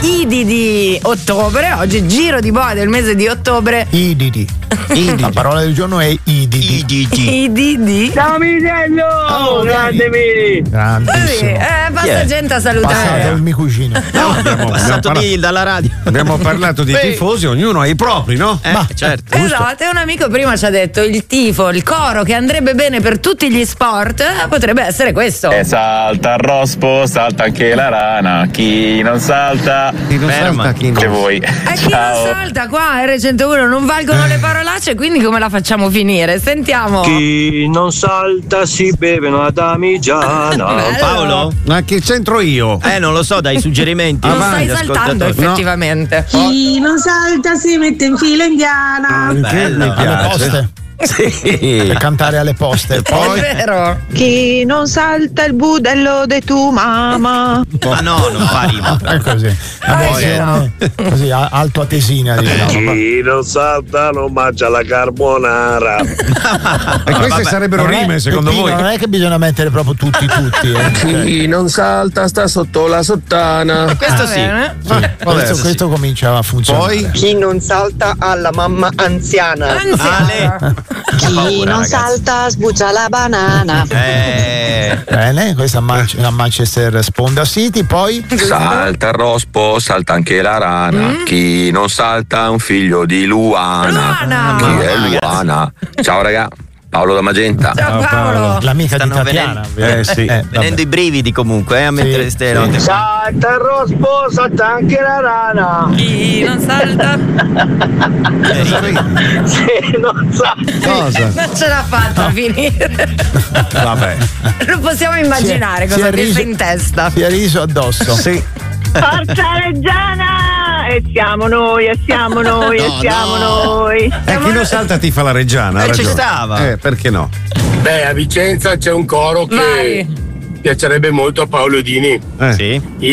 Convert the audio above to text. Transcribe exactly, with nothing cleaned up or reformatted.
Idi di ottobre, oggi giro di boa del mese di ottobre. Ididi. Ididi. La parola del giorno è ididi. Ididi. Ididi. Ciao Misello! Oh, grande mi! Grandissimo. Eh, passa Yeah. gente a salutare. Passato il mio cugino. No, abbiamo passato abbiamo lì dalla radio. Abbiamo parlato di Beh. tifosi, ognuno ha i propri, no? Eh, Ma- certo. Esatto, e un amico prima ci ha detto il tifo, il coro che andrebbe bene per tutti gli sport, eh, potrebbe essere questo. E salta il rospo, salta anche la rana. Chi non salta, Chi non Ferma. salta, chi non che vuoi. E chi non Ciao. salta qua, R centouno non valgono le parolacce, quindi come la facciamo finire? Sentiamo. Chi non salta si beve una damigiana. Bello. Paolo? Ma che c'entro io? Eh, non lo so, dai suggerimenti. Non Avanti, stai saltando ascoltatori. effettivamente. Chi non salta si mette in fila indiana. Che mi Alle piace. poste. Sì. Per cantare alle poste. È Poi vero. Chi non salta il budello de tu mamma. Ma no, non fa rima. è così. Una Poi, versione così a- alto atesina, diciamo. Chi non salta non mangia la carbonara. E queste vabbè. sarebbero Non è- rime, secondo Peppino, voi? Non è che bisogna mettere proprio tutti tutti. Eh. Cioè, Chi non salta sta sotto la sottana. Questo Va sì. bene. questo, questo comincia a funzionare. Poi? Chi non salta alla mamma anziana. Anziana. Chi paura, non ragazzi. salta sbuccia la banana. Eh, Bene, questa a, Man- a Manchester Sponda City. Poi Salta il rospo, salta anche la rana. Chi non salta è un figlio di Luana. Luana. Chi è Luana? Ciao raga, Paolo da Magenta. Ciao Paolo. l'amica Stanno di Tatiana. Eh, sì. vabbè. venendo i brividi comunque, eh, a mettere Sì, ste sì. note. Salta il rospo, salta anche la rana. Chi non salta Sì, non salta. Cosa? non ce l'ha fatta a finire. Vabbè. Non possiamo immaginare Si è- cosa si è pensa riso- in testa. Si è riso addosso. Sì. Forza Reggiana! E siamo noi, e siamo noi, e No, siamo no. noi. E chi non salta ti fa la reggiana. ha Eh, ci ragione. stava. Eh, perché no? Beh, a Vicenza c'è un coro che Vai. piacerebbe molto a Paolo Dini. Eh. Sì.